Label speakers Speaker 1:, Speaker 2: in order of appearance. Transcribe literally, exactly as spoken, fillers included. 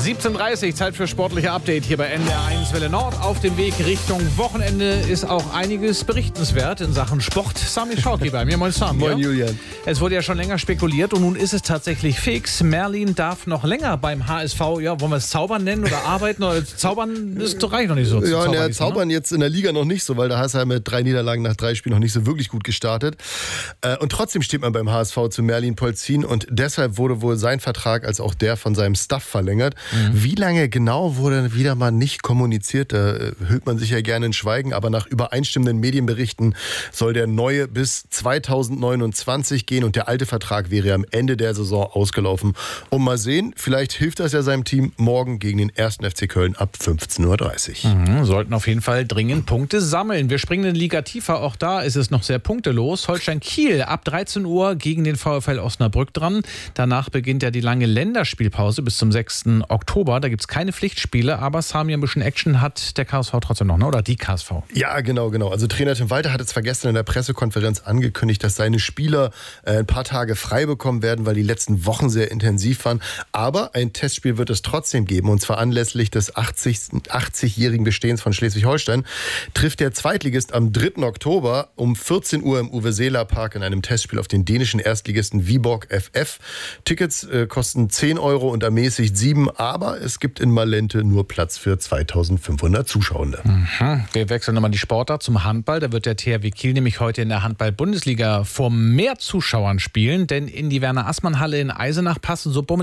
Speaker 1: siebzehn Uhr dreißig, Zeit für sportliche Update hier bei N D R eins Welle Nord. Auf dem Weg Richtung Wochenende ist auch einiges berichtenswert in Sachen Sport. Sami Schauki bei mir. Moin Sam.
Speaker 2: Moin
Speaker 1: ja?
Speaker 2: Julian.
Speaker 1: Es wurde ja schon länger spekuliert und nun ist es tatsächlich fix. Merlin darf noch länger beim H S V, ja, wollen wir es Zaubern nennen oder arbeiten? Oder Zaubern ist doch reicht noch nicht so.
Speaker 2: Ja,
Speaker 1: Zaubern,
Speaker 2: ne, Zaubern ne? Jetzt in der Liga noch nicht so, weil da hast du ja mit drei Niederlagen nach drei Spielen noch nicht so wirklich gut gestartet. Und trotzdem steht man beim H S V zu Merlin Polzin und deshalb wurde wohl sein Vertrag als auch der von seinem Staff verlängert. Mhm. Wie lange genau wurde wieder mal nicht kommuniziert? Da hüllt man sich ja gerne in Schweigen, aber nach übereinstimmenden Medienberichten soll der neue bis zweitausendneunundzwanzig gehen und der alte Vertrag wäre am Ende der Saison ausgelaufen. Und mal sehen, vielleicht hilft das ja seinem Team morgen gegen den ersten F C Köln ab fünfzehn Uhr dreißig.
Speaker 1: Mhm, sollten auf jeden Fall dringend Punkte sammeln. Wir springen in die Liga tiefer, auch da ist es noch sehr punktelos. Holstein Kiel ab dreizehn Uhr gegen den VfL Osnabrück dran. Danach beginnt ja die lange Länderspielpause bis zum sechsten Oktober. Da gibt es keine Pflichtspiele, aber Sami, ein bisschen Action hat der K S V trotzdem noch, ne? Oder die K S V?
Speaker 2: Ja, genau, genau. Also Trainer Tim Walter hat jetzt zwar gestern in der Pressekonferenz angekündigt, dass seine Spieler äh, ein paar Tage frei bekommen werden, weil die letzten Wochen sehr intensiv waren. Aber ein Testspiel wird es trotzdem geben. Und zwar anlässlich des achtzig-jährigen Bestehens von Schleswig-Holstein trifft der Zweitligist am dritten Oktober um vierzehn Uhr im Uwe Seeler Park in einem Testspiel auf den dänischen Erstligisten Viborg F F. Tickets äh, kosten zehn Euro und ermäßigt sieben, aber es gibt in Malente nur Platz für zweitausendfünfhundert Zuschauende.
Speaker 1: Mhm. Wir wechseln nochmal die Sportart zum Handball. Da wird der T H W Kiel nämlich heute in der Handball-Bundesliga vor mehr Zuschauern spielen, denn in die Werner-Assmann-Halle in Eisenach passen so